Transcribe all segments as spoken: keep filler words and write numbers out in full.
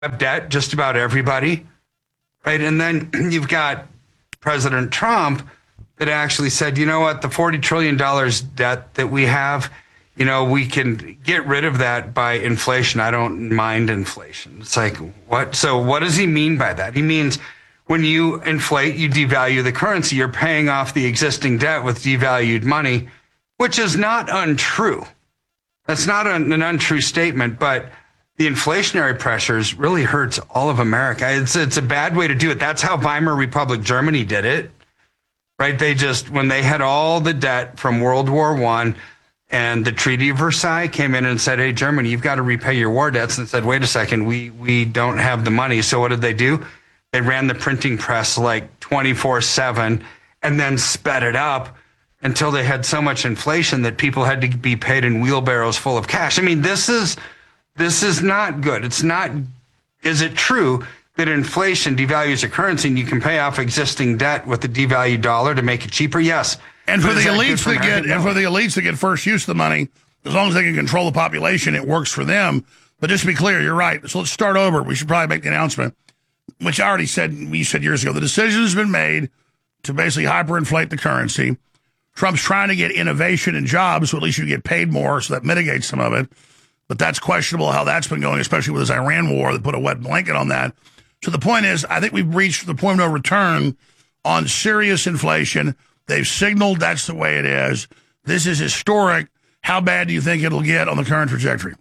have debt, just about everybody, right? And then you've got President Trump that actually said, you know what, the forty trillion dollars debt that we have, you know, we can get rid of that by inflation. I don't mind inflation. It's like, what? So what does he mean by that? He means when you inflate, you devalue the currency. You're paying off the existing debt with devalued money, which is not untrue. That's not an, an untrue statement, but the inflationary pressures really hurts all of America. It's it's a bad way to do it. That's how Weimar Republic Germany did it, right? They just, when they had all the debt from World War One, and the Treaty of Versailles came in and said, hey, Germany, you've got to repay your war debts, and said, wait a second, we we don't have the money. So what did they do? They ran the printing press like twenty-four seven and then sped it up until they had so much inflation that people had to be paid in wheelbarrows full of cash. I mean, this is this is not good. It's not, is it true that inflation devalues a currency and you can pay off existing debt with the devalued dollar to make it cheaper? Yes. And for the elites that get No. and for the elites that get first use of the money, as long as they can control the population, it works for them. But just to be clear, you're right. So let's start over. We should probably make the announcement, which I already said, we said years ago. The decision has been made to basically hyperinflate the currency. Trump's trying to get innovation and jobs, so at least you get paid more, so that mitigates some of it. But that's questionable how that's been going, especially with this Iran war that put a wet blanket on that. So the point is, I think we've reached the point of no return on serious inflation. They've signaled that's the way it is. This is historic. How bad do you think it'll get on the current trajectory?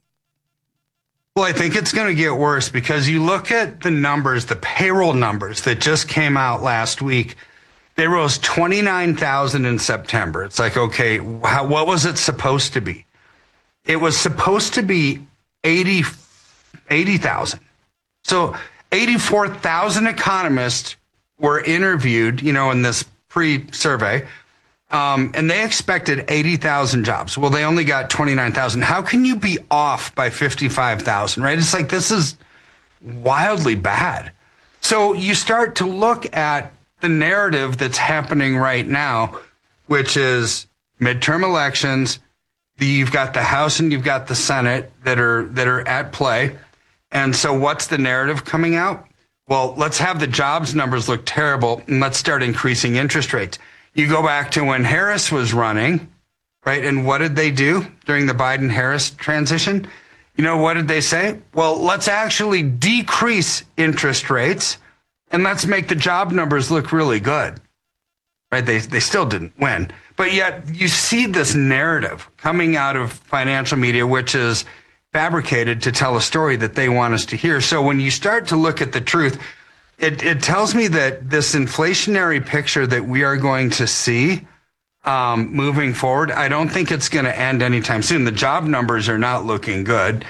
Well, I think it's going to get worse because you look at the numbers, the payroll numbers that just came out last week. They rose twenty-nine thousand in September. It's like, okay, how, what was it supposed to be? It was supposed to be eighty thousand. So eighty-four thousand economists were interviewed, you know, in this pre-survey, um, and they expected eighty thousand jobs. Well, they only got twenty-nine thousand. How can you be off by fifty-five thousand, right? It's like, this is wildly bad. So you start to look at the narrative that's happening right now, which is midterm elections. You've got the House and you've got the Senate that are that are at play. And so what's the narrative coming out? Well, let's have the jobs numbers look terrible and let's start increasing interest rates. You go back to when Harris was running, right? And what did they do during the Biden-Harris transition? You know, what did they say? Well, let's actually decrease interest rates and let's make the job numbers look really good, right? They they still didn't win. But yet you see this narrative coming out of financial media, which is fabricated to tell a story that they want us to hear. So when you start to look at the truth, it, it tells me that this inflationary picture that we are going to see um, moving forward, I don't think it's going to end anytime soon. The job numbers are not looking good.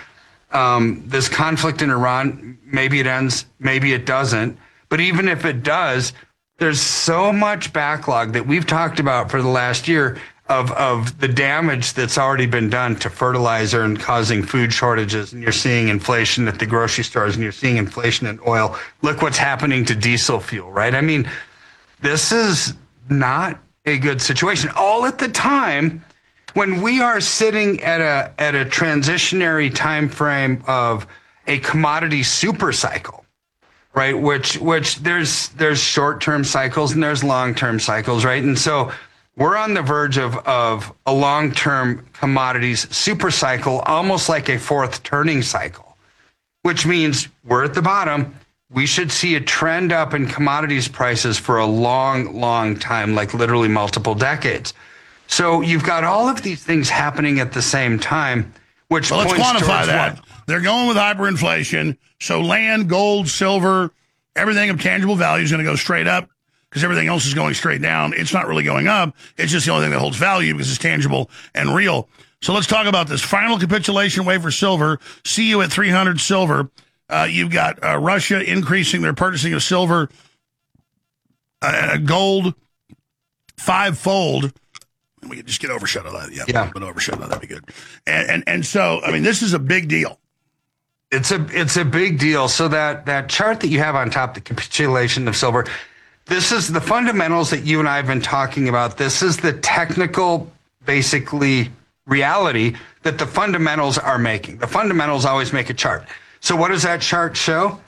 Um, this conflict in Iran, maybe it ends, maybe it doesn't. But even if it does, there's so much backlog that we've talked about for the last year of, of the damage that's already been done to fertilizer and causing food shortages. And you're seeing inflation at the grocery stores and you're seeing inflation in oil. Look what's happening to diesel fuel, right? I mean, this is not a good situation. All at the time when we are sitting at a at a transitionary time frame of a commodity super cycle, right? Which which there's there's short-term cycles and there's long-term cycles, right? And so we're on the verge of of a long-term commodities super cycle, almost like a fourth turning cycle, which means we're at the bottom. We should see a trend up in commodities prices for a long, long time, like literally multiple decades. So you've got all of these things happening at the same time, which well, let's points quantify that. What? They're going with hyperinflation. So land, gold, silver, everything of tangible value is going to go straight up because everything else is going straight down. It's not really going up. It's just the only thing that holds value because it's tangible and real. So let's talk about this final capitulation wave for silver. See you at three hundred silver. Uh, you've got uh, Russia increasing their purchasing of silver, uh, gold, fivefold. We could just get overshadowed on that. Yeah, yeah. But overshadowed, that'd be good. And, and and so, I mean, this is a big deal. It's a it's a big deal. So that that chart that you have on top, the capitulation of silver, this is the fundamentals that you and I have been talking about. This is the technical, basically, reality that the fundamentals are making. The fundamentals always make a chart. So what does that chart show?